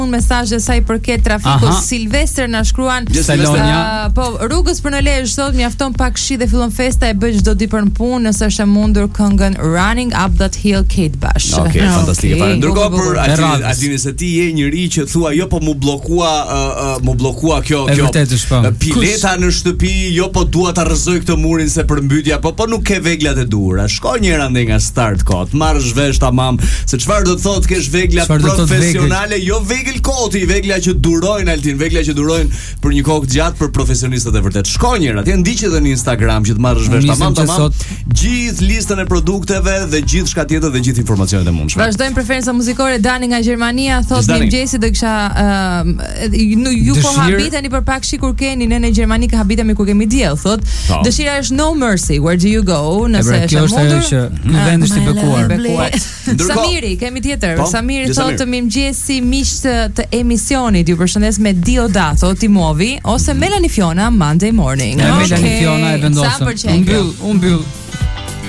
mesazhe sa i përket trafikut. Silvestër na shkruan po rrugës për në Lezhë sot mjafton pak shi dhe fillon festa, e bëj çdo ditë për në punë, nëse është e mundur këngën Running Up That Hill Kate Bush. Okej, fantastike. Ndërkohë për Altini se ti je njëri që thua jo po mu bllokua kjo pileta në shtëpi, jo po dua ta rrëzoj këtë murin se përmbytja, po nuk ke veglat e duhura. Shko njëra ndaj nga start kot, marrësh vesh tamam se çfarë do të thotë kesh veglat profesionale, jo vegël koti, vegla që durojnë Altin, vegla që durojnë për një kohë gjatë për profesionistët e vërtet. Shko njëra, ti ndiq edhe në Instagram që të marrësh vesh tamam gjithë listën e produkteve dhe gjithë shka tjetër dhe gjithë informacionet e mundshme. Vazhdojmë preferenca muzikore. Dani nga Gjermania thotë mëngjesi do kisha ju po habiteni për pak shi kur keni ne në Gjermani ka habitemi kur kemi diell, thotë. Dëshira është No Mercy, Where Do You Go, nëse është mundur. Që në vend është i bekuar. Samiri, kemi tjetër. Samiri thotë mëngjesi miq të emisionit, ju përshëndes me Diodato Timovi ose Melanie Fiona Monday Morning. Melanie Fiona e vendosëm. Unë mbyll